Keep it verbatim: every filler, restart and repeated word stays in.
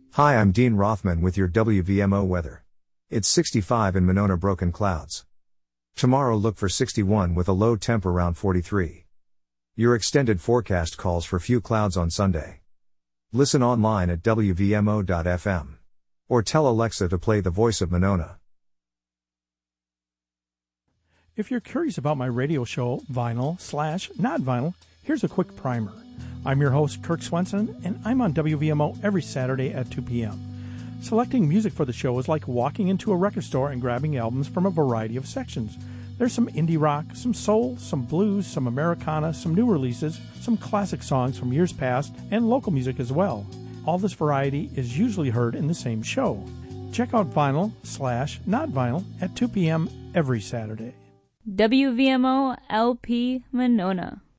Hi, I'm Dean Rothman with your W V M O weather. It's sixty-five in Monona, broken clouds. Tomorrow look for sixty-one with a low temp around forty-three. Your extended forecast calls for few clouds on Sunday. Listen online at W V M O dot F M. Or tell Alexa to play The Voice of Monona. If you're curious about my radio show, Vinyl slash Not Vinyl, here's a quick primer. I'm your host, Kirk Swenson, and I'm on W V M O every Saturday at two p.m. Selecting music for the show is like walking into a record store and grabbing albums from a variety of sections. There's some indie rock, some soul, some blues, some Americana, some new releases, some classic songs from years past, and local music as well. All this variety is usually heard in the same show. Check out Vinyl slash Not Vinyl at two p.m. every Saturday. W V M O L P Monona.